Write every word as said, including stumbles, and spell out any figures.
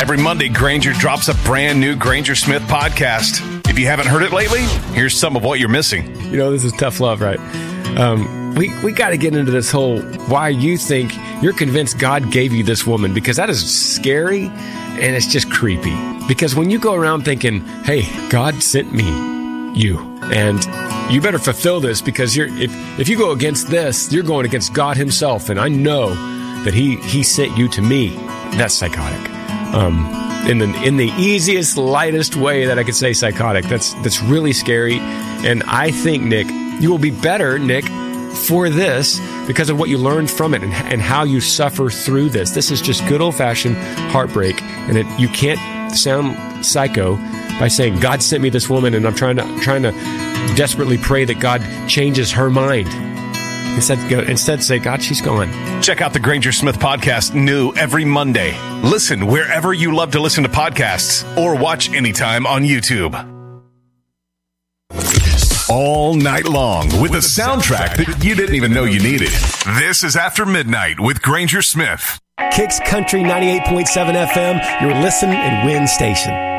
Every Monday, Granger drops a brand new Granger Smith podcast. If you haven't heard it lately, here's some of what you're missing. You know, this is tough love, right? Um, we we got to get into this whole why you think you're convinced God gave you this woman, because that is scary and it's just creepy. Because when you go around thinking, hey, God sent me you, and you better fulfill this, because you're if, if you go against this, you're going against God himself, and I know that he, he sent you to me. That's psychotic. Um, in the in the easiest, lightest way that I could say psychotic. That's that's really scary. And I think, Nick, you will be better, Nick, for this because of what you learned from it and, and how you suffer through this. This is just good old-fashioned heartbreak. And it, you can't sound psycho by saying, God sent me this woman and I'm trying to trying to desperately pray that God changes her mind. Instead, go, instead say, God, she's gone. Check out the Granger Smith podcast, new every Monday. Listen wherever you love to listen to podcasts or watch anytime on YouTube. All night long with, with a soundtrack, soundtrack that you didn't even know you needed. This is After Midnight with Granger Smith. Kicks Country ninety-eight point seven F M, your listen and win station.